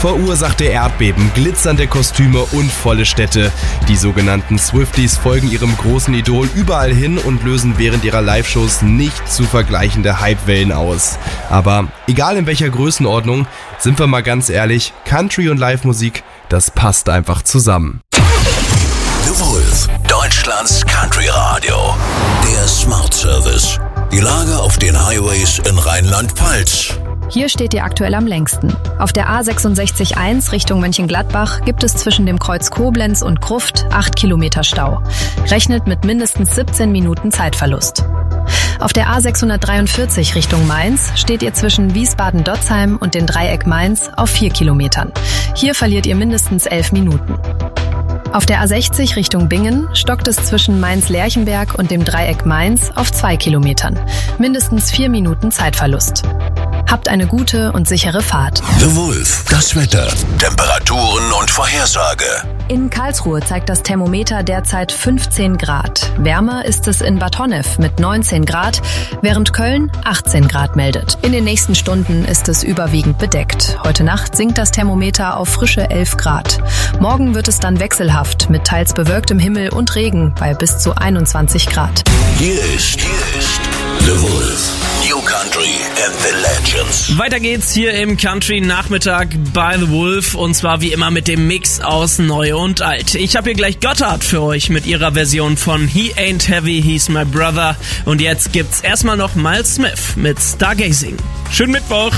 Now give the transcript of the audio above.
verursachte Erdbeben, glitzernde Kostüme und volle Städte. Die sogenannten Swifties folgen ihrem großen Idol überall hin und lösen während ihrer Live-Shows nicht zu vergleichende Hypewellen aus. Aber egal in welcher Größenordnung, sind wir mal ganz ehrlich, Country und Live-Musik, das passt einfach zusammen. The Wolf, Deutschlands Country Radio. Der Smart Service. Die Lage auf den Highways in Rheinland-Pfalz. Hier steht ihr aktuell am längsten. Auf der A66-1 Richtung Mönchengladbach gibt es zwischen dem Kreuz Koblenz und Gruft 8 Kilometer Stau. Rechnet mit mindestens 17 Minuten Zeitverlust. Auf der A643 Richtung Mainz steht ihr zwischen Wiesbaden-Dotzheim und dem Dreieck Mainz auf 4 Kilometern. Hier verliert ihr mindestens 11 Minuten. Auf der A60 Richtung Bingen stockt es zwischen Mainz-Lerchenberg und dem Dreieck Mainz auf 2 Kilometern. Mindestens 4 Minuten Zeitverlust. Habt eine gute und sichere Fahrt. The Wolf, das Wetter, Temperaturen und Vorhersage. In Karlsruhe zeigt das Thermometer derzeit 15 Grad. Wärmer ist es in Bad Honnef mit 19 Grad, während Köln 18 Grad meldet. In den nächsten Stunden ist es überwiegend bedeckt. Heute Nacht sinkt das Thermometer auf frische 11 Grad. Morgen wird es dann wechselhaft mit teils bewölktem Himmel und Regen bei bis zu 21 Grad. Hier ist The Wolf. New Country and the Legends. Weiter geht's hier im Country Nachmittag bei The Wolf und zwar wie immer mit dem Mix aus Neu und Alt. Ich habe hier gleich Gotthard für euch mit ihrer Version von He Ain't Heavy, He's My Brother und jetzt gibt's erstmal noch Miles Smith mit Stargazing. Schönen Mittwoch!